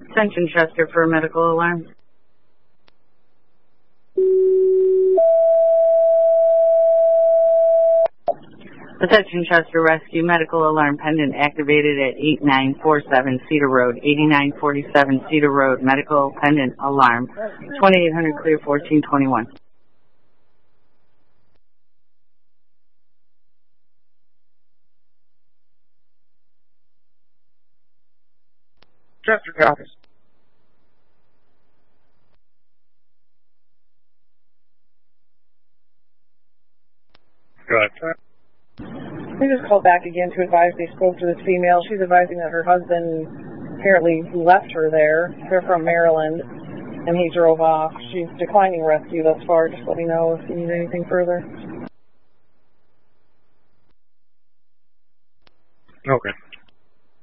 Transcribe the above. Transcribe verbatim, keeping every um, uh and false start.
Attention Chester for a medical alarm. Attention Chester Rescue, medical alarm pendant activated at eight nine four seven Cedar Road, eighty-nine forty-seven Cedar Road, medical pendant alarm, twenty-eight hundred clear, fourteen twenty-one. Chester copies. Go ahead. We just called back again to advise they spoke to this female. She's advising that her husband apparently left her there. They're from Maryland, and he drove off. She's declining rescue thus far. Just let me know if you need anything further. Okay.